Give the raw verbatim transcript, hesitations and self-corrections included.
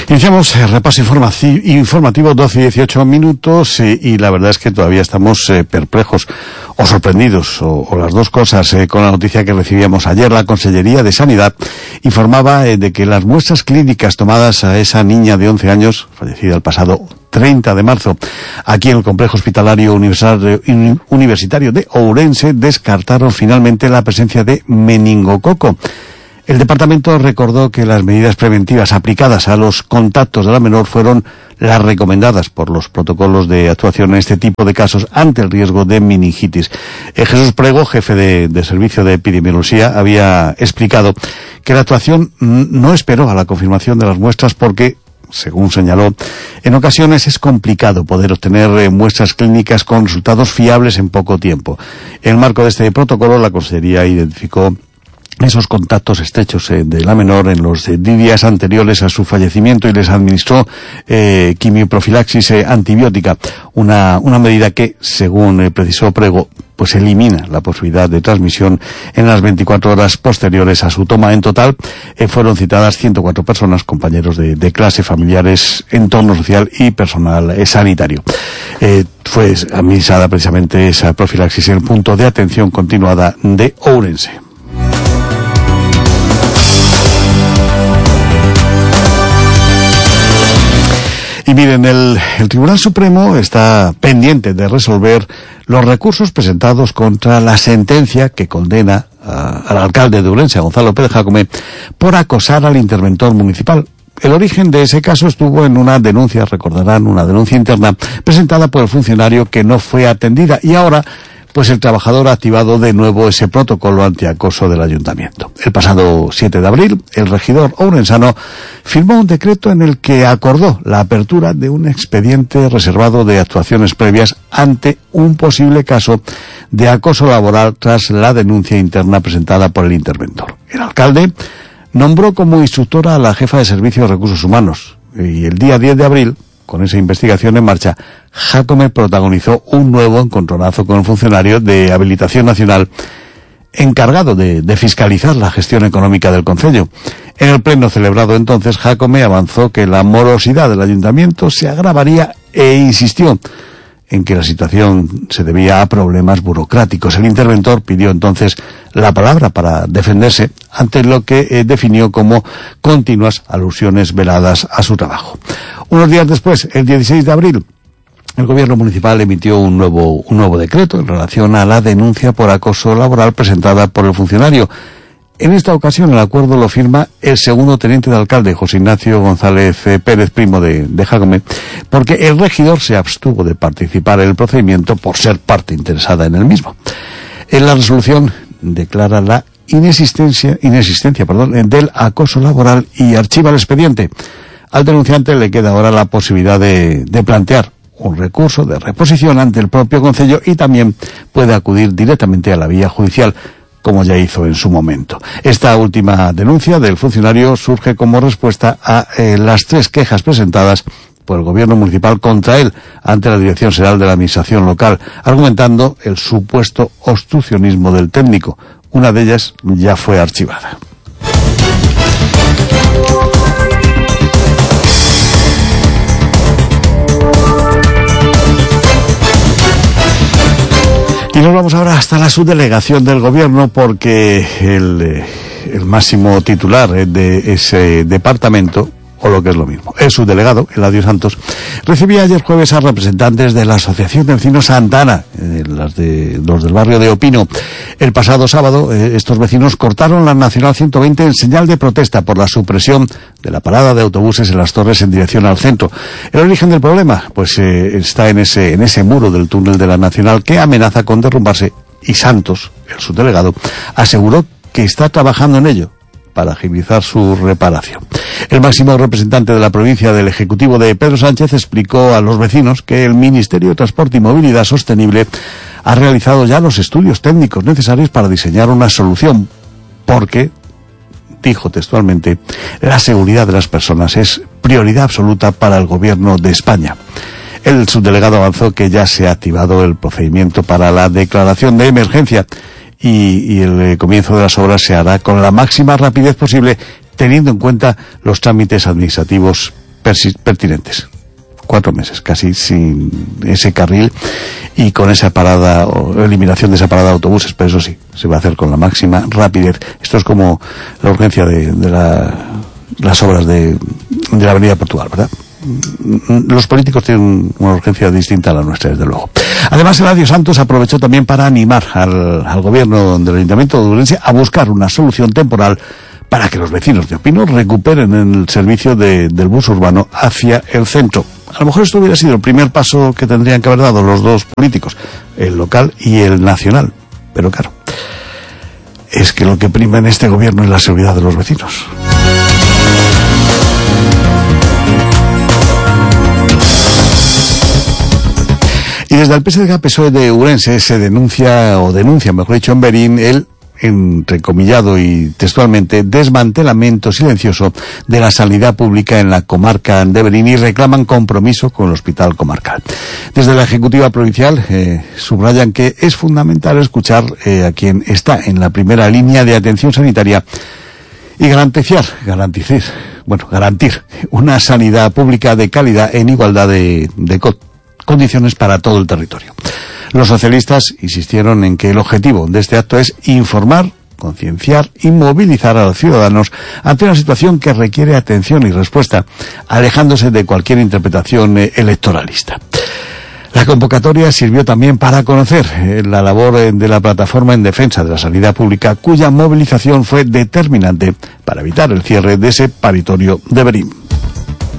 Iniciamos el repaso informativo, doce y dieciocho minutos, eh, y la verdad es que todavía estamos eh, perplejos o sorprendidos, o, o las dos cosas, eh, con la noticia que recibíamos ayer. La Consellería de Sanidad informaba eh, de que las muestras clínicas tomadas a esa niña de once años, fallecida el pasado treinta de marzo, aquí en el complejo hospitalario universitario de Ourense, descartaron finalmente la presencia de meningococo. El departamento recordó que las medidas preventivas aplicadas a los contactos de la menor fueron las recomendadas por los protocolos de actuación en este tipo de casos ante el riesgo de meningitis. Eh, Jesús Prego, jefe de, de Servicio de Epidemiología, había explicado que la actuación no esperó a la confirmación de las muestras porque, según señaló, en ocasiones es complicado poder obtener eh, muestras clínicas con resultados fiables en poco tiempo. En el marco de este protocolo, la Consellería identificó esos contactos estrechos eh, de la menor en los eh, días anteriores a su fallecimiento y les administró eh, quimioprofilaxis eh, antibiótica, una, una medida que, según eh, precisó Prego, pues elimina la posibilidad de transmisión en las veinticuatro horas posteriores a su toma. En total, eh, fueron citadas ciento cuatro personas, compañeros de, de clase, familiares, entorno social y personal eh, sanitario. Eh, fue administrada precisamente esa profilaxis en el punto de atención continuada de Ourense. Y miren, el, el Tribunal Supremo está pendiente de resolver los recursos presentados contra la sentencia que condena a, al alcalde de Ourense, a Gonzalo Pérez Jácome, por acosar al interventor municipal. El origen de ese caso estuvo en una denuncia, recordarán, una denuncia interna presentada por el funcionario que no fue atendida, y ahora pues el trabajador ha activado de nuevo ese protocolo antiacoso del ayuntamiento. El pasado siete de abril, el regidor ourensano firmó un decreto en el que acordó la apertura de un expediente reservado de actuaciones previas ante un posible caso de acoso laboral tras la denuncia interna presentada por el interventor. El alcalde nombró como instructora a la jefa de Servicios de Recursos Humanos, y el día diez de abril, con esa investigación en marcha, Jácome protagonizó un nuevo encontronazo con el funcionario de Habilitación Nacional encargado de, de fiscalizar la gestión económica del concello. En el pleno celebrado entonces, Jácome avanzó que la morosidad del ayuntamiento se agravaría e insistió en que la situación se debía a problemas burocráticos. El interventor pidió entonces la palabra para defenderse ante lo que eh, definió como continuas alusiones veladas a su trabajo. Unos días después, el dieciséis de abril, el gobierno municipal emitió un nuevo, un nuevo decreto en relación a la denuncia por acoso laboral presentada por el funcionario. En esta ocasión el acuerdo lo firma el segundo teniente de alcalde, José Ignacio González Pérez, primo de, de Jácome, porque el regidor se abstuvo de participar en el procedimiento por ser parte interesada en el mismo. En la resolución declara la inexistencia, inexistencia perdón, del acoso laboral y archiva el expediente. Al denunciante le queda ahora la posibilidad de, de plantear un recurso de reposición ante el propio concello y también puede acudir directamente a la vía judicial, como ya hizo en su momento. Esta última denuncia del funcionario surge como respuesta a eh, las tres quejas presentadas por el gobierno municipal contra él ante la Dirección General de la Administración Local, argumentando el supuesto obstruccionismo del técnico. Una de ellas ya fue archivada. Y nos vamos ahora hasta la subdelegación del gobierno porque el, el máximo titular de ese departamento, o lo que es lo mismo, el subdelegado, Eladio Santos, recibía ayer jueves a representantes de la Asociación de Vecinos Santa Ana, eh, las de, los del barrio de Opino. El pasado sábado, eh, estos vecinos cortaron la Nacional ciento veinte en señal de protesta por la supresión de la parada de autobuses en Las Torres en dirección al centro. El origen del problema, pues eh, está en ese, en ese muro del túnel de la Nacional que amenaza con derrumbarse, y Santos, el subdelegado, aseguró que está trabajando en ello para agilizar su reparación. El máximo representante de la provincia del Ejecutivo de Pedro Sánchez explicó a los vecinos que el Ministerio de Transporte y Movilidad Sostenible ha realizado ya los estudios técnicos necesarios para diseñar una solución, porque, dijo textualmente, la seguridad de las personas es prioridad absoluta para el Gobierno de España. El subdelegado avanzó que ya se ha activado el procedimiento para la declaración de emergencia y, y el eh, comienzo de las obras se hará con la máxima rapidez posible, teniendo en cuenta los trámites administrativos pertinentes. Cuatro meses, casi sin ese carril y con esa parada o eliminación de esa parada de autobuses, pero eso sí, se va a hacer con la máxima rapidez. Esto es como la urgencia de, de la, las obras de, de la Avenida Portugal, ¿verdad? Los políticos tienen una urgencia distinta a la nuestra, desde luego. Además, Eladio Santos aprovechó también para animar al, al gobierno del Ayuntamiento de Ourense a buscar una solución temporal para que los vecinos de Opino recuperen el servicio de, del bus urbano hacia el centro. A lo mejor esto hubiera sido el primer paso que tendrían que haber dado los dos políticos, el local y el nacional. Pero claro, es que lo que prima en este gobierno es la seguridad de los vecinos. Y desde el P S D G P S O E de Ourense se denuncia, o denuncia, mejor dicho, en Verín, el, entrecomillado y textualmente, desmantelamiento silencioso de la sanidad pública en la comarca de Verín, y reclaman compromiso con el hospital comarcal. Desde la Ejecutiva Provincial eh, subrayan que es fundamental escuchar eh, a quien está en la primera línea de atención sanitaria y garantizar, garantizar, bueno, garantir una sanidad pública de calidad en igualdad de, de condiciones para todo el territorio. Los socialistas insistieron en que el objetivo de este acto es informar, concienciar y movilizar a los ciudadanos ante una situación que requiere atención y respuesta, alejándose de cualquier interpretación electoralista. La convocatoria sirvió también para conocer la labor de la plataforma en defensa de la sanidad pública, cuya movilización fue determinante para evitar el cierre de ese paritorio de Verín.